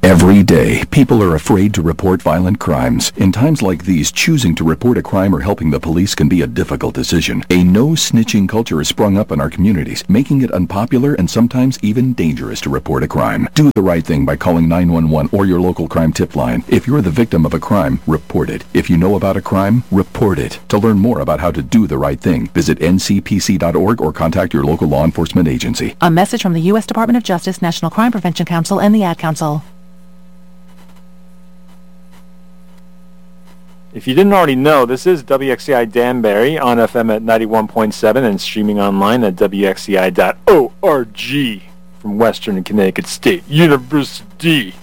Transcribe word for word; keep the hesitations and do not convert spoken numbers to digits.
Every day, people are afraid to report violent crimes. In times like these, choosing to report a crime or helping the police can be a difficult decision. A no-snitching culture has sprung up in our communities, making it unpopular and sometimes even dangerous to report a crime. Do the right thing by calling nine one one or your local crime tip line. If you're the victim of a crime, report it. If you know about a crime, report it. To learn more about how to do the right thing, visit N C P C dot org or contact your local law enforcement agency. A message from the U S Department of Justice, National Crime Prevention Council, and the Ad Council. If you didn't already know, this is W X C I Danbury on F M at ninety-one point seven and streaming online at W X C I dot org from Western Connecticut State University.